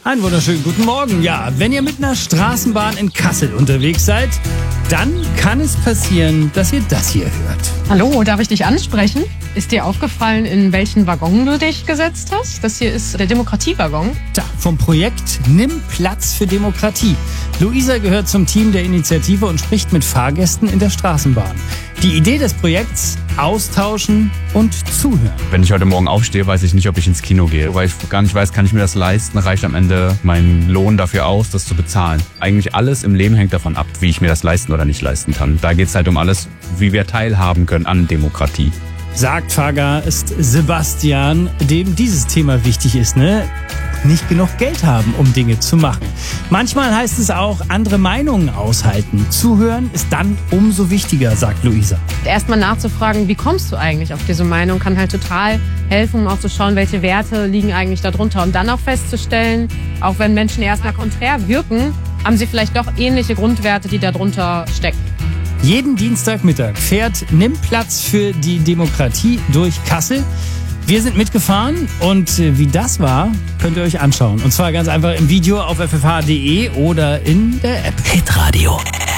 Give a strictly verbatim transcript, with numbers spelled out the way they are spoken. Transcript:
Einen wunderschönen guten Morgen. Ja, wenn ihr mit einer Straßenbahn in Kassel unterwegs seid, dann kann es passieren, dass ihr das hier hört. Hallo, darf ich dich ansprechen? Ist dir aufgefallen, in welchen Waggon du dich gesetzt hast? Das hier ist der Demokratiewaggon. Da, vom Projekt Nimm Platz für Demokratie. Luisa gehört zum Team der Initiative und spricht mit Fahrgästen in der Straßenbahn. Die Idee des Projekts: austauschen und zuhören. Wenn ich heute Morgen aufstehe, weiß ich nicht, ob ich ins Kino gehe. Weil ich gar nicht weiß, kann ich mir das leisten? Reicht am Ende mein Lohn dafür aus, das zu bezahlen? Eigentlich alles im Leben hängt davon ab, wie ich mir das leisten oder nicht leisten kann. Da geht es halt um alles, wie wir teilhaben können an Demokratie. Sagt Fahrgast Sebastian, dem dieses Thema wichtig ist, ne? Nicht genug Geld haben, um Dinge zu machen. Manchmal heißt es auch, andere Meinungen aushalten. Zuhören ist dann umso wichtiger, sagt Luisa. Erstmal nachzufragen, wie kommst du eigentlich auf diese Meinung, kann halt total helfen, um auch zu schauen, welche Werte liegen eigentlich darunter. Und dann auch festzustellen, auch wenn Menschen erstmal konträr wirken, haben sie vielleicht doch ähnliche Grundwerte, die darunter stecken. Jeden Dienstagmittag fährt Nimm Platz für die Demokratie durch Kassel. Wir sind mitgefahren und wie das war, könnt ihr euch anschauen. Und zwar ganz einfach im Video auf f f h punkt d e oder in der App. Hitradio